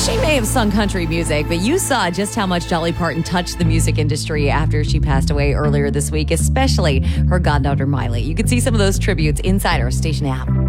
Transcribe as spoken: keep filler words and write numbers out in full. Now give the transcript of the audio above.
She may have sung country music, but you saw just how much Dolly Parton touched the music industry after she passed away earlier this week, especially her goddaughter Miley. You can see some of those tributes inside our station app.